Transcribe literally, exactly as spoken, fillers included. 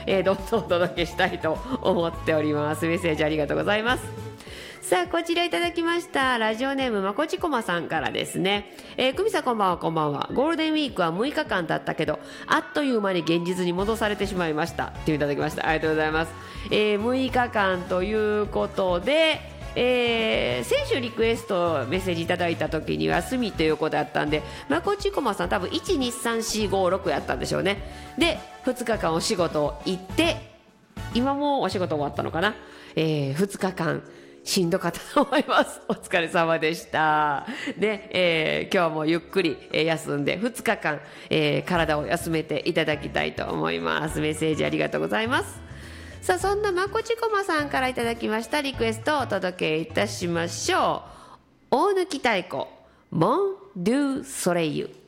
えー、どんどんお届けしたいと思っております。メッセージありがとうございます。さあこちらいただきましたラジオネームまこちこまさんからですね、えー、久美さんこんばんは。こんばんは。ゴールデンウィークはむいかかんだったけどあっという間に現実に戻されてしまいましたっていただきました。ありがとうございます。えー、むいかかんということで、えー、先週リクエストメッセージいただいた時には休みということだったんで、まこちこまさん多分いちにさんしごろくやったんでしょうね。でふつかかんお仕事行って今もお仕事終わったのかな、えー、ふつかかんしんどかったと思います。お疲れ様でした。で、えー、今日もゆっくり休んでふつかかん、えー、体を休めていただきたいと思います。メッセージありがとうございます。さあそんなまこちこまさんからいただきましたリクエストをお届けいたしましょう。大貫太鼓モン・ドゥ・ソレイユ。